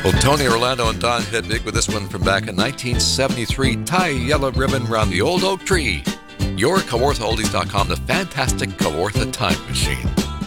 Well, Tony Orlando and Don Hedvig with this one from back in 1973. Tie a yellow ribbon around the old oak tree. Your KawarthaOldies.com, the fantastic Kawartha Time Machine.